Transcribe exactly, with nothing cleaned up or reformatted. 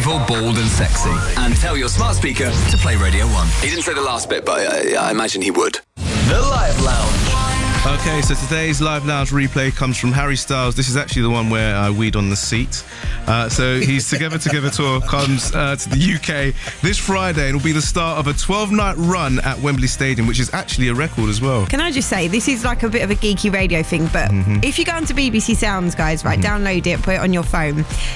Evil, bold and sexy. And tell your smart speaker to play Radio one. He didn't say the last bit, but uh, I imagine he would. The Live Lounge. Okay, so today's Live Lounge replay comes from Harry Styles. This is actually the one where I weed on the seat. Uh, so his Together Together tour comes uh, to the U K this Friday and will be the start of a twelve-night run at Wembley Stadium, which is actually a record as well. Can I just say, this is like a bit of a geeky radio thing, but mm-hmm. if you go onto B B C Sounds, guys, right, mm-hmm. download it, put it on your phone.